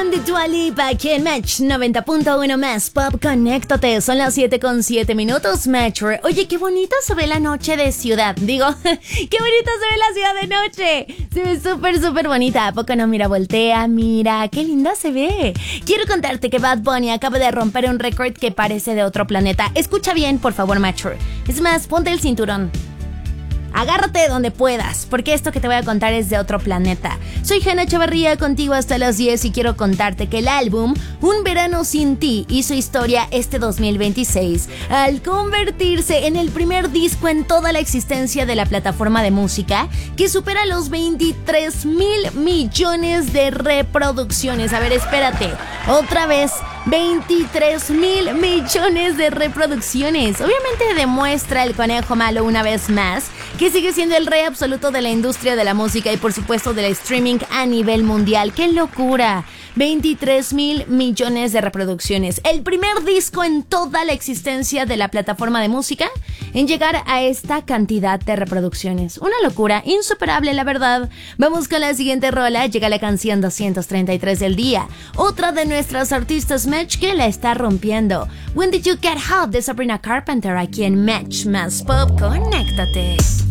One de Dua Lipa aquí en Match 90.1 más Pop. Conéctate, son las 7:07 Metro. Oye, qué bonita se ve la noche de ciudad. Digo, qué bonita se ve la ciudad de noche. Se ve súper bonita. ¿A poco no? Mira, voltea, mira, qué linda se ve. Quiero contarte que Bad Bunny acaba de romper un récord que parece de otro planeta. Escucha bien, por favor, Metro. Es más, ponte el cinturón. Agárrate de donde puedas, porque esto que te voy a contar es de otro planeta. Soy Hanna Echeverría, contigo hasta las 10 y quiero contarte que el álbum Un Verano Sin Ti hizo historia este 2026 al convertirse en el primer disco en toda la existencia de la plataforma de música que supera los 23,000 millones de reproducciones. A ver, espérate, otra vez, 23,000 millones de reproducciones. Obviamente demuestra el conejo malo una vez más que sigue siendo el rey absoluto de la industria de la música y por supuesto del streaming a nivel mundial. ¡Qué locura! 23,000 millones de reproducciones. El primer disco en toda la existencia de la plataforma de música en llegar a esta cantidad de reproducciones. Una locura, insuperable la verdad. Vamos con la siguiente rola. Llega la canción 233 del día. Otra de nuestras artistas Match que la está rompiendo. When Did You Get Hot de Sabrina Carpenter aquí en Match más Pop. Conéctate.